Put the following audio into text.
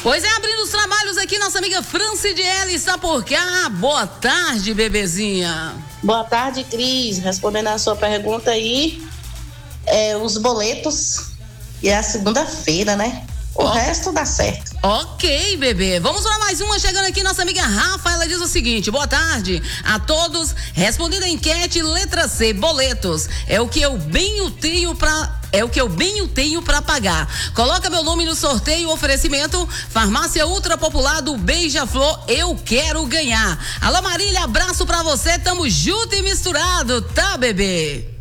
Pois é, abrindo os trabalhos aqui, nossa amiga Francidiele está por cá. Boa tarde, bebezinha. Boa tarde, Cris. Respondendo a sua pergunta aí, os boletos e é a segunda-feira, né? O resto dá certo. Ok, bebê. Vamos para mais uma. Chegando aqui, nossa amiga Rafa, ela diz o seguinte: boa tarde a todos. Respondendo a enquete, letra C, boletos. É o que eu bem tenho para pagar. Coloca meu nome no sorteio. Oferecimento: Farmácia Ultra Popular do Beija-Flor. Eu quero ganhar. Alô, Marília, abraço pra você. Tamo junto e misturado, tá, bebê?